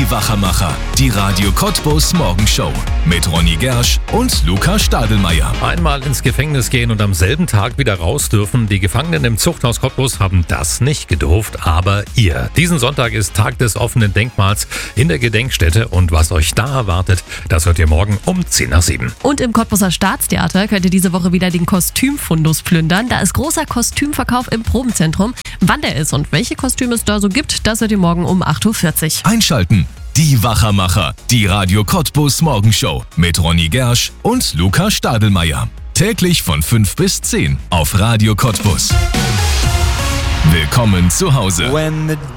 Die Wachermacher, die Radio Cottbus Morgenshow mit Ronny Gersch und Luca Stadelmeier. Einmal ins Gefängnis gehen und am selben Tag wieder raus dürfen. Die Gefangenen im Zuchthaus Cottbus haben das nicht gedurft, aber ihr. Diesen Sonntag ist Tag des offenen Denkmals in der Gedenkstätte und was euch da erwartet, das hört ihr morgen um 6:10. Und im Cottbuser Staatstheater könnt ihr diese Woche wieder den Kostümfundus plündern. Da ist großer Kostümverkauf im Probenzentrum. Wann der ist und welche Kostüme es da so gibt, das hört ihr morgen um 8:40 Uhr. Einschalten. Die Wachermacher, die Radio Cottbus Morgenshow mit Ronny Gersch und Luca Stadelmeier. Täglich von 5 bis 10 auf Radio Cottbus. Willkommen zu Hause.